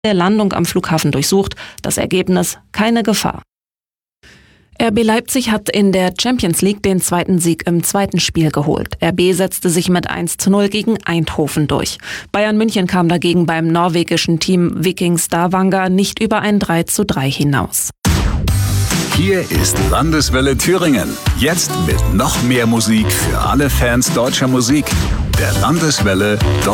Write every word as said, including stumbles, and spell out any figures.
der Landung am Flughafen durchsucht. Das Ergebnis: keine Gefahr. R B Leipzig hat in der Champions League den zweiten Sieg im zweiten Spiel geholt. R B setzte sich mit eins zu null gegen Eindhoven durch. Bayern München kam dagegen beim norwegischen Team Viking Stavanger nicht über ein drei zu drei hinaus. Hier ist Landeswelle Thüringen. Jetzt mit noch mehr Musik für alle Fans deutscher Musik. Der Landeswelle